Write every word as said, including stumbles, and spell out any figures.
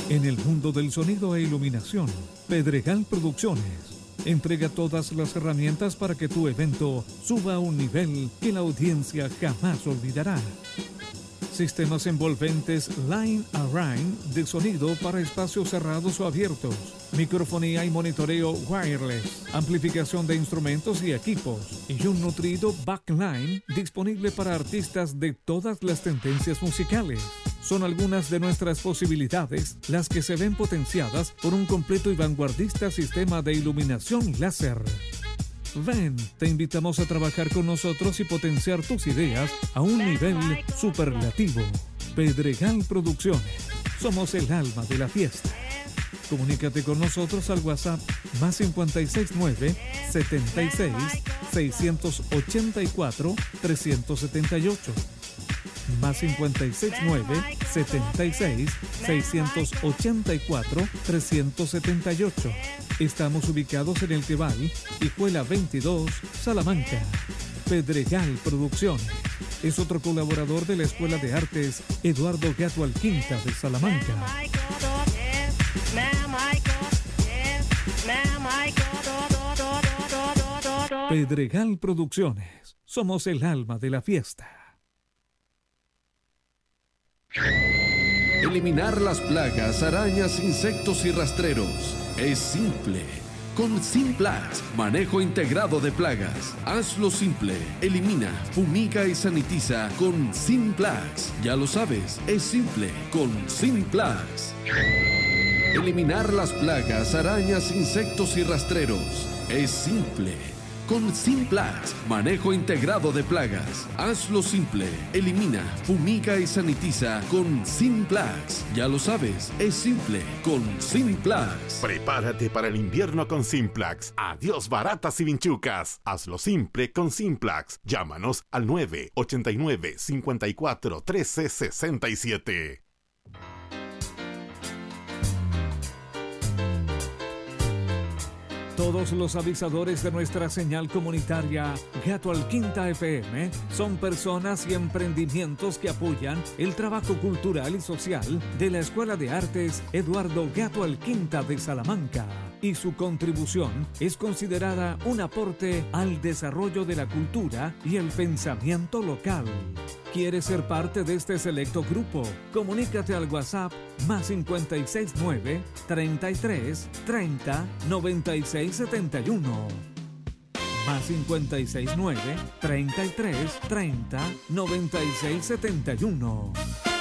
En el mundo del sonido e iluminación, Pedregal Producciones entrega todas las herramientas para que tu evento suba a un nivel que la audiencia jamás olvidará. Sistemas envolventes Line Align de sonido para espacios cerrados o abiertos, microfonía y monitoreo wireless, amplificación de instrumentos y equipos, y un nutrido backline disponible para artistas de todas las tendencias musicales. Son algunas de nuestras posibilidades, las que se ven potenciadas por un completo y vanguardista sistema de iluminación láser. Ven, te invitamos a trabajar con nosotros y potenciar tus ideas a un nivel superlativo. Pedregal Producciones, somos el alma de la fiesta. Comunícate con nosotros al WhatsApp más cinco seis nueve, setenta y seis, seiscientos ochenta y cuatro, trescientos setenta y ocho. Más cinco seis nueve, setenta y seis, seiscientos ochenta y cuatro, trescientos setenta y ocho. Estamos ubicados en El Tebal, Hijuela veintidós, Salamanca. Pedregal Producciones es otro colaborador de la Escuela de Artes Eduardo Gato Alquinta de Salamanca. Pedregal Producciones, somos el alma de la fiesta. Eliminar las plagas, arañas, insectos y rastreros es simple. Con Simplax, manejo integrado de plagas. Hazlo simple. Elimina, fumiga y sanitiza con Simplax. Ya lo sabes, es simple con Simplax. Eliminar las plagas, arañas, insectos y rastreros es simple. Con Simplax, manejo integrado de plagas. Hazlo simple. Elimina, fumiga y sanitiza con Simplax. Ya lo sabes, es simple con Simplax. Prepárate para el invierno con Simplax. Adiós baratas y vinchucas. Hazlo simple con Simplax. Llámanos al nueve ochenta y nueve, cincuenta y cuatro, trece sesenta y siete. Todos los avisadores de nuestra señal comunitaria Gato Alquinta F M son personas y emprendimientos que apoyan el trabajo cultural y social de la Escuela de Artes Eduardo Gato Alquinta de Salamanca, y su contribución es considerada un aporte al desarrollo de la cultura y el pensamiento local. ¿Quieres ser parte de este selecto grupo? Comunícate al WhatsApp más cinco seis nueve, treinta y tres, treinta, noventa y seis setenta y uno. Más cinco seis nueve, treinta y tres, treinta, noventa y seis setenta y uno.